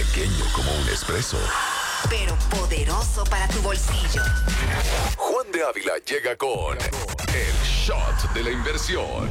pequeño como un espresso, pero poderoso para tu bolsillo. Juan de Ávila llega con el shot de la inversión.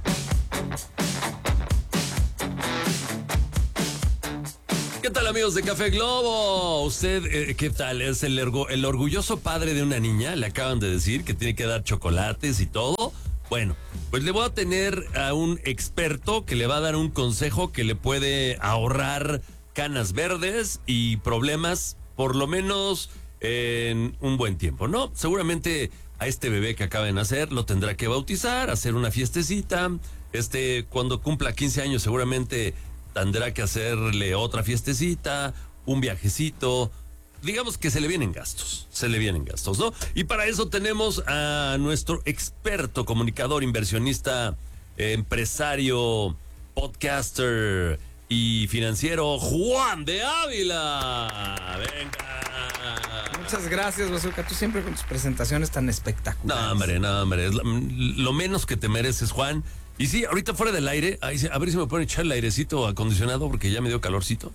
¿Qué tal, amigos de Café Globo? ¿Usted qué tal? ¿Es el orgulloso padre de una niña? Le acaban de decir que tiene que dar chocolates y todo. Bueno, pues le voy a tener a un experto que le va a dar un consejo que le puede ahorrar canas verdes y problemas, por lo menos en un buen tiempo, ¿no? Seguramente a este bebé que acaba de nacer lo tendrá que bautizar, hacer una fiestecita. Cuando cumpla 15 años seguramente tendrá que hacerle otra fiestecita, un viajecito. Digamos que se le vienen gastos, ¿no? Y para eso tenemos a nuestro experto, comunicador, inversionista, empresario, podcaster y financiero, Juan de Ávila. Venga. Muchas gracias, Bazooka. Tú siempre con tus presentaciones tan espectaculares. No, hombre. Es lo menos que te mereces, Juan. Y sí, ahorita fuera del aire, a ver si me pueden echar el airecito acondicionado porque ya me dio calorcito.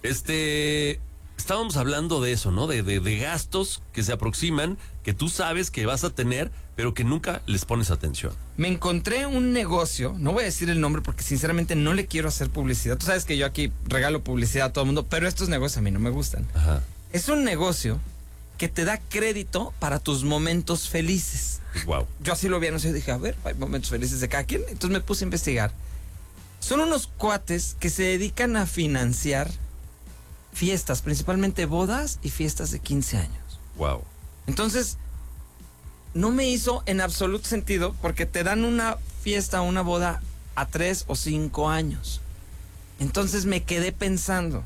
Estábamos hablando de eso, ¿no? De gastos que se aproximan, que tú sabes que vas a tener, pero que nunca les pones atención. Me encontré un negocio, no voy a decir el nombre porque sinceramente no le quiero hacer publicidad. Tú sabes que yo aquí regalo publicidad a todo el mundo, pero estos negocios a mí no me gustan. Ajá. Es un negocio que te da crédito para tus momentos felices. Wow. Yo así lo vi anunciado y dije, a ver, hay momentos felices de cada quien. Entonces me puse a investigar. Son unos cuates que se dedican a financiar fiestas, principalmente bodas y fiestas de 15 años. Wow. Entonces, no me hizo en absoluto sentido porque te dan una fiesta o una boda a 3 o 5 años. Entonces me quedé pensando,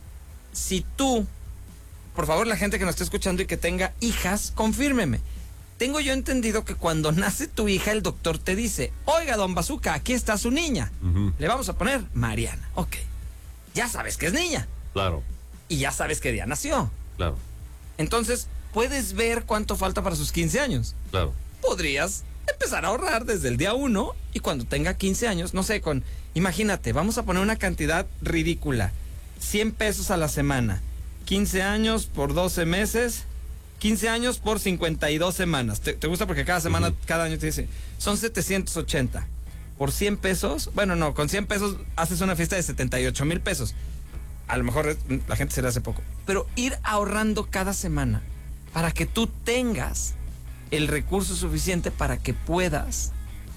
si tú, por favor, la gente que nos esté escuchando y que tenga hijas, confírmeme. Tengo yo entendido que cuando nace tu hija, el doctor te dice, oiga, don Bazooka, aquí está su niña. Uh-huh. Le vamos a poner Mariana. Ok. Ya sabes que es niña. Claro. Y ya sabes qué día nació. Claro. Entonces, puedes ver cuánto falta para sus 15 años. Claro. Podrías empezar a ahorrar desde el día 1 y cuando tenga 15 años, no sé, imagínate, vamos a poner una cantidad ridícula. 100 pesos a la semana. 15 años por 12 meses. 15 años por 52 semanas. ¿Te gusta? Porque cada semana, cada año te dice, son 780. Por 100 pesos, bueno, no, con 100 pesos haces una fiesta de 78,000 pesos. A lo mejor la gente se le hace poco. Pero ir ahorrando cada semana para que tú tengas el recurso suficiente para que puedas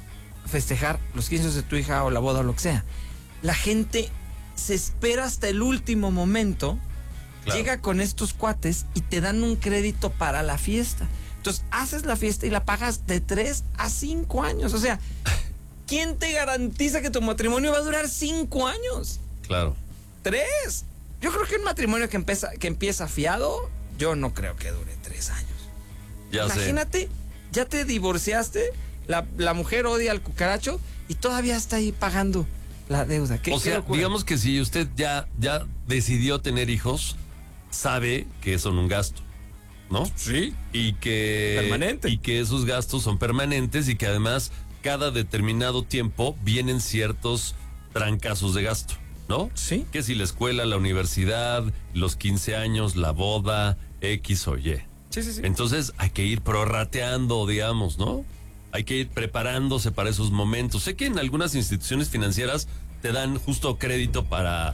festejar los 15 de tu hija o la boda o lo que sea. La gente se espera hasta el último momento. Claro. Llega con estos cuates y te dan un crédito para la fiesta. Entonces haces la fiesta y la pagas de 3 a 5 años. O sea, ¿quién te garantiza que tu matrimonio va a durar 5 años? Claro. 3. Yo creo que un matrimonio que empieza fiado, yo no creo que dure 3 años. Imagínate, ya te divorciaste, la mujer odia al cucaracho y todavía está ahí pagando la deuda. O sea, digamos que si usted ya decidió tener hijos, sabe que son un gasto, ¿no? Sí. Y que permanente. Y que esos gastos son permanentes y que además cada determinado tiempo vienen ciertos trancazos de gasto, ¿no? Sí. Que si la escuela, la universidad, los 15 años, la boda, X o Y. Sí. Entonces hay que ir prorrateando, digamos, ¿no? Hay que ir preparándose para esos momentos. Sé que en algunas instituciones financieras te dan justo crédito para...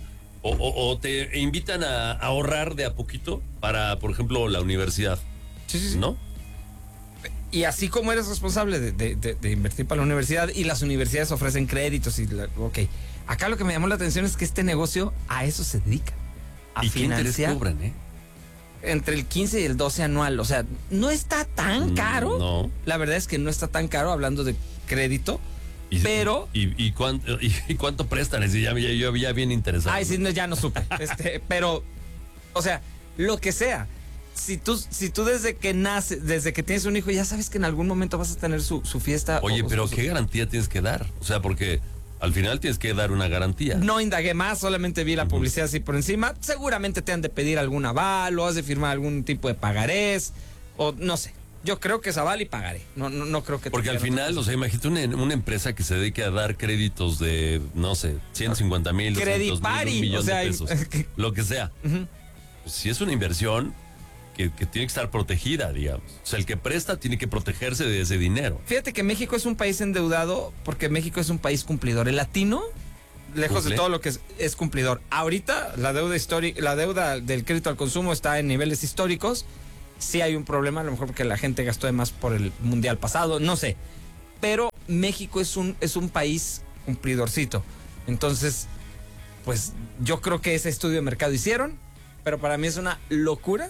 O te invitan a ahorrar de a poquito para, por ejemplo, la universidad. Sí. ¿No? Y así como eres responsable de invertir para la universidad y las universidades ofrecen créditos ok. Acá lo que me llamó la atención es que este negocio a eso se dedica. A ¿Y financiar. qué interés cobran, Entre el 15 y el 12 anual. O sea, no está tan caro. No. La verdad es que no está tan caro hablando de crédito. Pero... ¿Y cuánto prestan? Es decir, yo ya bien interesado. Ay, sí, no, ya no supe. Pero, o sea, lo que sea. Si tú desde que naces, desde que tienes un hijo, ya sabes que en algún momento vas a tener su fiesta. Oye, pero ¿qué garantía tienes que dar? O sea, porque al final tienes que dar una garantía. No indagué más, solamente vi la publicidad así por encima. Seguramente te han de pedir algún aval o has de firmar algún tipo de pagarés o no sé. Yo creo que Zaval y pagaré. No creo que... Porque al final, o sea, imagínate una empresa que se dedique a dar créditos de, no sé, 150,000, 200,000, un millón de pesos, lo que sea. Pues si es una inversión que tiene que estar protegida, digamos. O sea, el que presta tiene que protegerse de ese dinero. Fíjate que México es un país endeudado porque México es un país cumplidor. El latino, lejos de todo lo que es cumplidor. Ahorita la deuda del crédito al consumo está en niveles históricos. Sí hay un problema, a lo mejor porque la gente gastó de más por el mundial pasado, no sé. Pero México es un país cumplidorcito. Entonces, pues yo creo que ese estudio de mercado hicieron, pero para mí es una locura.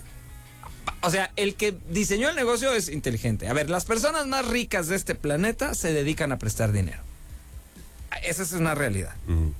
O sea, el que diseñó el negocio es inteligente. A ver, las personas más ricas de este planeta se dedican a prestar dinero. Esa es una realidad.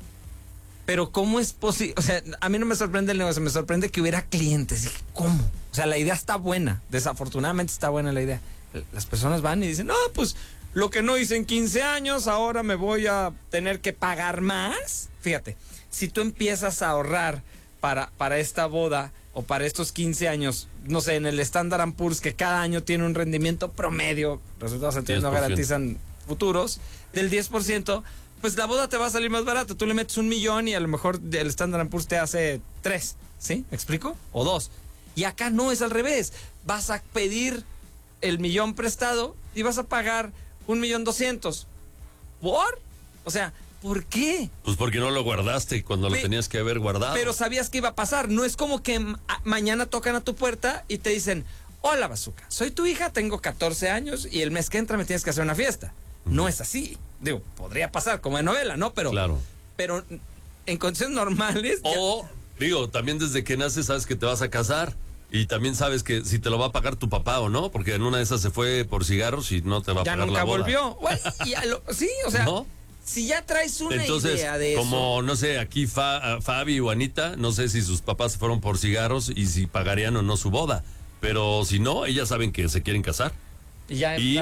Pero ¿cómo es posible? O sea, a mí no me sorprende el negocio, me sorprende que hubiera clientes. Dije, ¿cómo? O sea, la idea está buena. Desafortunadamente está buena la idea. Las personas van y dicen, no, pues lo que no hice en 15 años, ahora me voy a tener que pagar más. Fíjate, si tú empiezas a ahorrar para esta boda o para estos 15 años, no sé, en el Standard & Poor's, que cada año tiene un rendimiento promedio, resultados anteriores no garantizan futuros, del 10%, pues la boda te va a salir más barata. Tú le metes 1 millón y a lo mejor el Standard & Poor's te hace 3, ¿sí? ¿Me explico? O 2. Y acá no, es al revés. Vas a pedir el millón prestado y vas a pagar 1,200,000. ¿Por? O sea, ¿por qué? Pues porque no lo guardaste cuando lo tenías que haber guardado. Pero sabías que iba a pasar. No es como que mañana tocan a tu puerta y te dicen, hola, Bazooka, soy tu hija, tengo 14 años y el mes que entra me tienes que hacer una fiesta. No es así. Digo, podría pasar como de novela, ¿no? Pero, claro. Pero en condiciones normales... O, digo, también desde que naces sabes que te vas a casar. Y también sabes que si te lo va a pagar tu papá o no, porque en una de esas se fue por cigarros y no te va a pagar la boda. Ya nunca volvió. Sí, o sea, ¿no? Si ya traes una idea de eso. Como, no sé, aquí Fabi o Anita, no sé si sus papás se fueron por cigarros y si pagarían o no su boda. Pero si no, ellas saben que se quieren casar. Y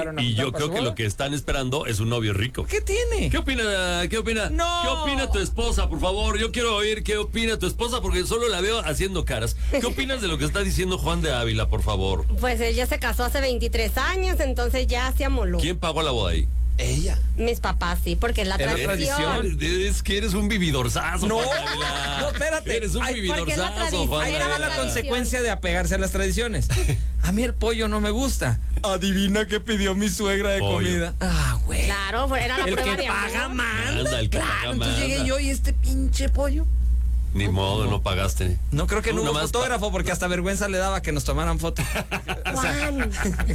yo creo que lo que están esperando es un novio rico. ¿Qué tiene? ¿Qué opina? No. ¿Qué opina tu esposa, por favor? Yo quiero oír qué opina tu esposa porque solo la veo haciendo caras. ¿Qué opinas de lo que está diciendo Juan de Ávila, por favor? Pues él ya se casó hace 23 años, entonces ya se amoló. ¿Quién pagó la boda ahí? Ella. Mis papás, sí, porque es la tradición. Es que eres un vividorzazo. No, no, espérate. Eres un vividorzazo, Juan. Ahí va la consecuencia de apegarse a las tradiciones. A mí el pollo no me gusta. Adivina qué pidió mi suegra de comida. Ah, güey. Claro, era la prueba de amor. El que paga más. Anda, el que paga más. Entonces llegué yo y este pinche pollo. Ni modo, no pagaste. No creo que no hubo fotógrafo porque hasta vergüenza le daba que nos tomaran fotos. Juan.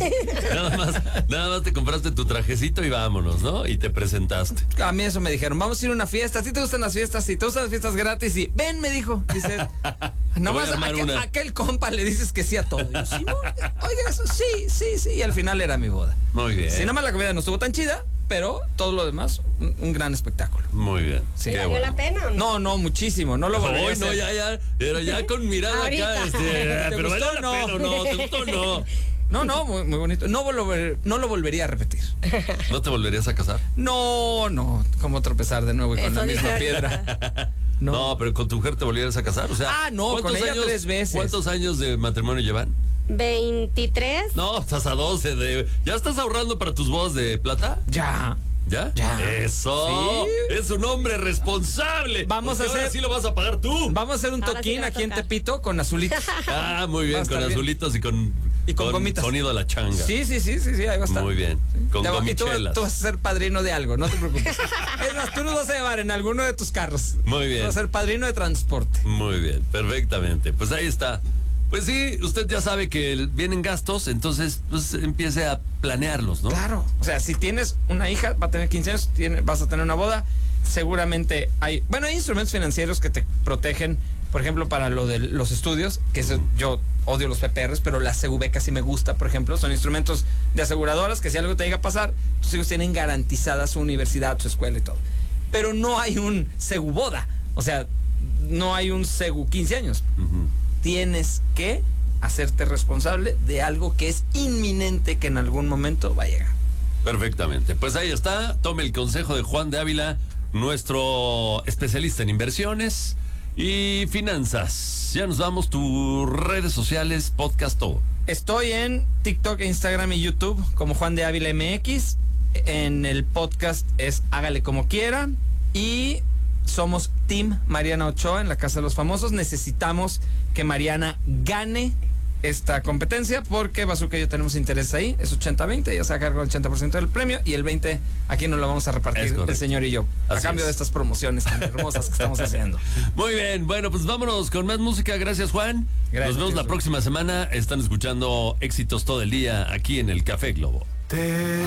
Nada más te compraste tu trajecito y vámonos, ¿no? Y te presentaste. A mí eso me dijeron, vamos a ir a una fiesta. ¿Sí te gustan las fiestas? Sí, te gustan las fiestas gratis. Y ven, me dijo. Dice, nomás aquel compa le dices que sí a todo. Yo, sí, oiga, eso, sí. Y al final era mi boda. Muy bien. Sí, nada más la comida no estuvo tan chida, pero todo lo demás, un gran espectáculo. Muy bien. Sí. ¿Valió la pena o no? No, muchísimo. No lo volvería a hacer. No, pero ya con mirada acá. Pero vale la pena o no, ¿te gustó o no? No, muy bonito. No lo volvería a repetir. ¿No te volverías a casar? No. Como tropezar de nuevo y con la misma piedra. No, pero con tu mujer te volverías a casar. O sea, no, con ella 3 veces. ¿Cuántos años de matrimonio llevan? 23. No, estás a 12. ¿Ya estás ahorrando para tus bodas de plata? Ya. ¿Ya? Eso. ¿Sí? Es un hombre responsable. Vamos a hacer. Ahora sí lo vas a pagar tú. Vamos a hacer un toquín aquí en Tepito con azulitos. Ah, muy bien, con azulitos y con gomitas. Sonido a la changa. Sí, ahí va a estar. Muy bien. Con gomichelas. Tú vas a ser padrino de algo, no te preocupes. Es más, tú nos vas a llevar en alguno de tus carros. Muy bien. Vas a ser padrino de transporte. Muy bien, perfectamente. Pues ahí está. Pues sí, usted ya sabe que vienen gastos, entonces pues empiece a planearlos, ¿no? Claro, o sea, si tienes una hija, va a tener 15 años, vas a tener una boda, seguramente hay instrumentos financieros que te protegen, por ejemplo, para lo de los estudios, que eso, yo odio los PPRs, pero la CV casi me gusta, por ejemplo, son instrumentos de aseguradoras que si algo te llega a pasar, tus hijos tienen garantizada su universidad, su escuela y todo. Pero no hay un Segu boda, o sea, no hay un Segu 15 años. Tienes que hacerte responsable de algo que es inminente que en algún momento va a llegar. Perfectamente. Pues ahí está. Tome el consejo de Juan de Ávila, nuestro especialista en inversiones y finanzas. Ya nos vamos. Tus redes sociales, podcast, todo. Estoy en TikTok, Instagram y YouTube como Juan de Ávila MX. En el podcast es Hágale Como Quiera. Y somos Team Mariana Ochoa en la Casa de los Famosos. Necesitamos que Mariana gane esta competencia porque Bazooka y yo tenemos interés ahí. Es 80-20, ella se va a cargar el 80% del premio y el 20% aquí nos lo vamos a repartir el señor y yo. A cambio de estas promociones tan hermosas que estamos haciendo. Muy bien, bueno, pues vámonos con más música. Gracias, Juan. Gracias, Nos vemos la próxima semana. Están escuchando Éxitos todo el día aquí en el Café Globo. Te